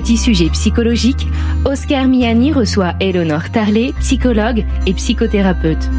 Petit sujet psychologique, Oscar Miani reçoit Éléonore Tarlet, psychologue et psychothérapeute.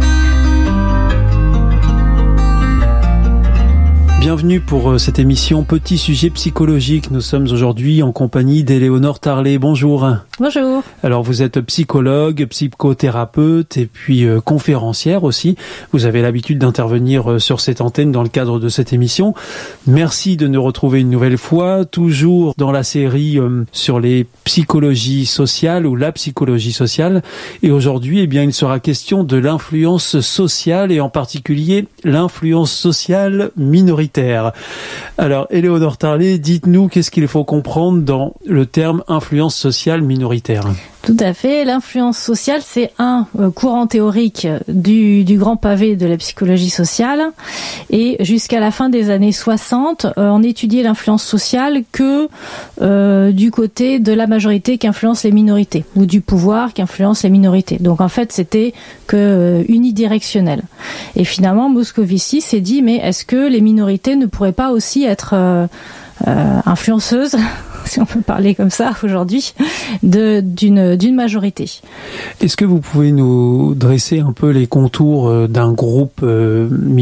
Bienvenue pour cette émission Petit sujet psychologique. Nous sommes aujourd'hui en compagnie d'Éléonore Tarlet. Bonjour. Bonjour. Alors vous êtes psychologue, psychothérapeute et puis conférencière aussi. Vous avez l'habitude d'intervenir sur cette antenne dans le cadre de cette émission. Merci de nous retrouver une nouvelle fois, toujours dans la série sur les psychologies sociales ou la psychologie sociale. Et aujourd'hui, il sera question de l'influence sociale et en particulier l'influence sociale minoritaire. Alors, Éléonore Tarlet, dites-nous qu'est-ce qu'il faut comprendre dans le terme influence sociale minoritaire. Tout à fait. L'influence sociale, c'est un courant théorique du grand pavé de la psychologie sociale. Et jusqu'à la fin des années 60, on étudiait l'influence sociale que du côté de la majorité qui influence les minorités, ou du pouvoir qui influence les minorités. Donc en fait, c'était que unidirectionnel. Et finalement, Moscovici s'est dit, mais est-ce que les minorités ne pourraient pas aussi être influenceuses, si on peut parler comme ça aujourd'hui, d'une majorité. Est-ce que vous pouvez nous dresser un peu les contours d'un groupe minoritaire ?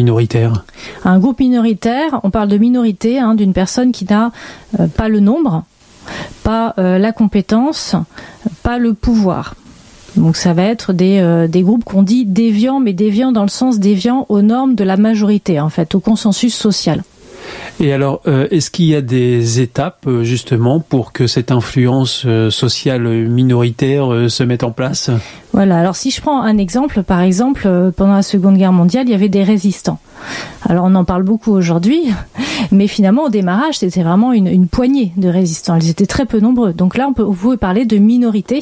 Un groupe minoritaire, on parle de minorité, d'une personne qui n'a pas le nombre, pas la compétence, pas le pouvoir. Donc ça va être des groupes qu'on dit déviants, mais déviants dans le sens déviants aux normes de la majorité, en fait, au consensus social. Et alors, est-ce qu'il y a des étapes, justement, pour que cette influence sociale minoritaire se mette en place ? Voilà, alors si je prends un exemple, par exemple, pendant la Seconde Guerre mondiale, il y avait des résistants. Alors on en parle beaucoup aujourd'hui, mais finalement au démarrage, c'était vraiment une poignée de résistants. Ils étaient très peu nombreux. Donc là, vous pouvez parler de minorité.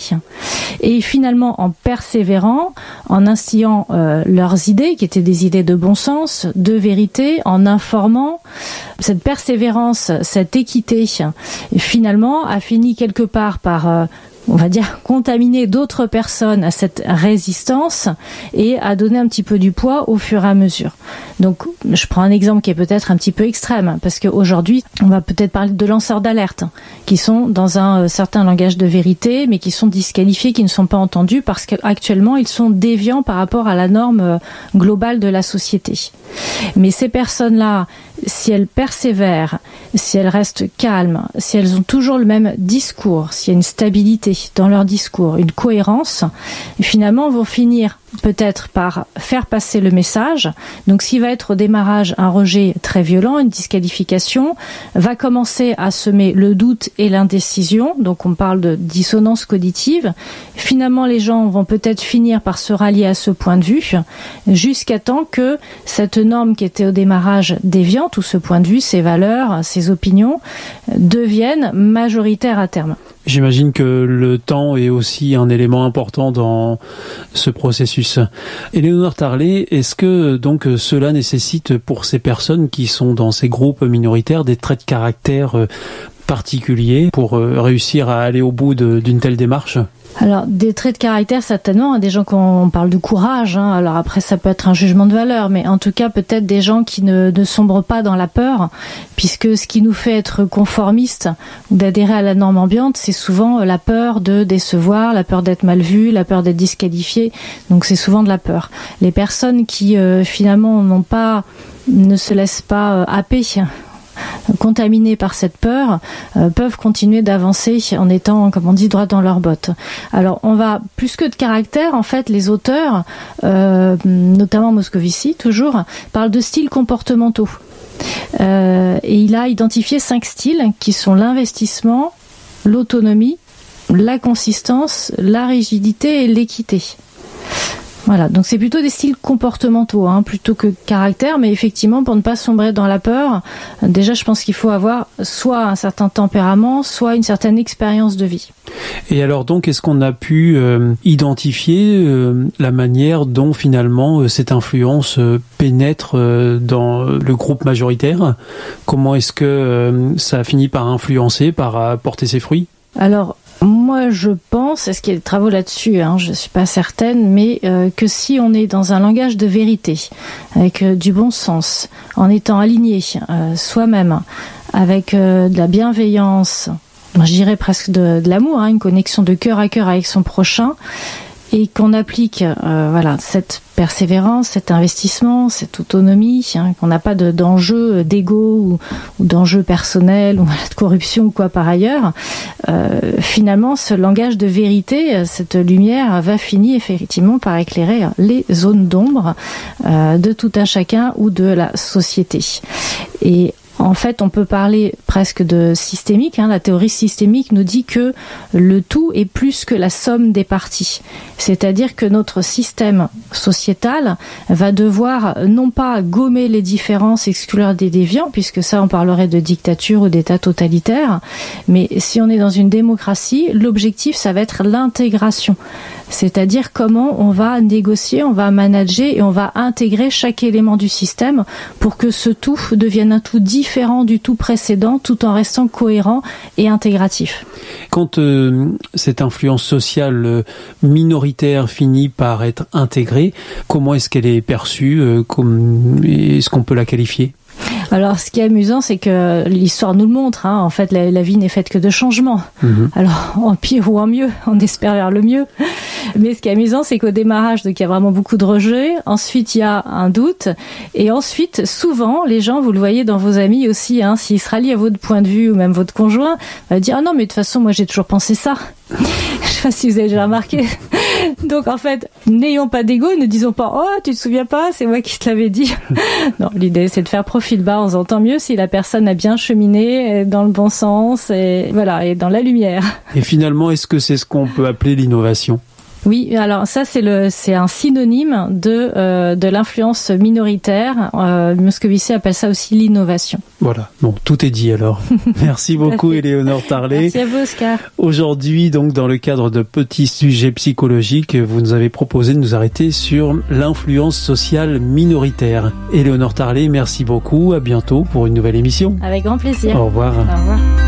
Et finalement, en persévérant, en instillant leurs idées, qui étaient des idées de bon sens, de vérité, en informant, cette persévérance, cette équité, finalement, a fini quelque part par on va dire, contaminer d'autres personnes à cette résistance et à donner un petit peu du poids au fur et à mesure. Donc, je prends un exemple qui est peut-être un petit peu extrême, parce qu'aujourd'hui, on va peut-être parler de lanceurs d'alerte, qui sont dans un certain langage de vérité, mais qui sont disqualifiés, qui ne sont pas entendus, parce qu'actuellement, ils sont déviants par rapport à la norme globale de la société. Mais ces personnes-là, si elles persévèrent, si elles restent calmes, si elles ont toujours le même discours, s'il y a une stabilité dans leur discours, une cohérence, finalement vont finir peut-être par faire passer le message. Donc s'il va être au démarrage un rejet très violent, une disqualification, va commencer à semer le doute et l'indécision, donc on parle de dissonance cognitive. Finalement les gens vont peut-être finir par se rallier à ce point de vue, jusqu'à temps que cette norme qui était au démarrage déviante, ou ce point de vue, ces valeurs, ces opinions, deviennent majoritaires à terme. J'imagine que le temps est aussi un élément important dans ce processus. Éléonore Tarlet, est-ce que donc cela nécessite pour ces personnes qui sont dans ces groupes minoritaires des traits de caractère particuliers pour réussir à aller au bout d'une telle démarche ? Alors, des traits de caractère, certainement, des gens qu'on parle de courage, alors après ça peut être un jugement de valeur, mais en tout cas peut-être des gens qui ne sombrent pas dans la peur, puisque ce qui nous fait être conformistes ou d'adhérer à la norme ambiante, c'est souvent la peur de décevoir, la peur d'être mal vu, la peur d'être disqualifié, donc c'est souvent de la peur. Les personnes qui finalement ne se laissent pas happer, contaminés par cette peur, peuvent continuer d'avancer en étant, comme on dit, droit dans leurs bottes. Alors, on va, plus que de caractère, en fait, les auteurs, notamment Moscovici, toujours, parlent de styles comportementaux. Et il a identifié 5 styles qui sont l'investissement, l'autonomie, la consistance, la rigidité et l'équité. Voilà, donc c'est plutôt des styles comportementaux, plutôt que caractère, mais effectivement, pour ne pas sombrer dans la peur, déjà je pense qu'il faut avoir soit un certain tempérament, soit une certaine expérience de vie. Et alors donc, est-ce qu'on a pu identifier la manière dont finalement cette influence pénètre dans le groupe majoritaire ? Comment est-ce que ça a fini par influencer, par porter ses fruits ? Alors, moi, je pense, est-ce qu'il y a des travaux là-dessus, je ne suis pas certaine, mais que si on est dans un langage de vérité, avec du bon sens, en étant aligné soi-même, avec de la bienveillance, je dirais presque de l'amour, une connexion de cœur à cœur avec son prochain, et qu'on applique cette persévérance, cet investissement, cette autonomie, qu'on n'a pas d'enjeu d'ego ou d'enjeu personnel ou de corruption ou quoi par ailleurs, finalement ce langage de vérité, cette lumière va finir effectivement par éclairer les zones d'ombre de tout un chacun ou de la société. Et en fait, on peut parler presque de systémique. La théorie systémique nous dit que le tout est plus que la somme des parties. C'est-à-dire que notre système sociétal va devoir non pas gommer les différences, exclure des déviants, puisque ça, on parlerait de dictature ou d'état totalitaire. Mais si on est dans une démocratie, l'objectif, ça va être l'intégration. C'est-à-dire comment on va négocier, on va manager et on va intégrer chaque élément du système pour que ce tout devienne un tout différent du tout précédent, tout en restant cohérent et intégratif. Quand cette influence sociale minoritaire finit par être intégrée, comment est-ce qu'elle est perçue? Est-ce qu'on peut la qualifier? Alors, ce qui est amusant, c'est que l'histoire nous le montre. En fait, la vie n'est faite que de changements. Alors, en pire ou en mieux, on espère vers le mieux. Mais ce qui est amusant, c'est qu'au démarrage, donc il y a vraiment beaucoup de rejet. Ensuite, il y a un doute. Et ensuite, souvent, les gens, vous le voyez dans vos amis aussi, s'ils se rallient à votre point de vue ou même votre conjoint, va dire « Ah non, mais de toute façon, moi, j'ai toujours pensé ça. » Je sais pas si vous avez déjà remarqué. Donc en fait, n'ayons pas d'ego, ne disons pas « Oh, tu te souviens pas, c'est moi qui te l'avais dit. » Non, l'idée c'est de faire profil bas, on s'entend mieux si la personne a bien cheminé dans le bon sens et dans la lumière. Et finalement, est-ce que c'est ce qu'on peut appeler l'innovation ? Oui, alors ça c'est un synonyme de l'influence minoritaire. Moscovici appelle ça aussi l'innovation. Voilà, bon, tout est dit alors. Merci beaucoup Éléonore Tarlet. Merci à vous Oscar. Aujourd'hui, donc dans le cadre de petits sujets psychologiques, vous nous avez proposé de nous arrêter sur l'influence sociale minoritaire. Éléonore Tarlet, merci beaucoup, à bientôt pour une nouvelle émission. Avec grand plaisir. Au revoir. Au revoir.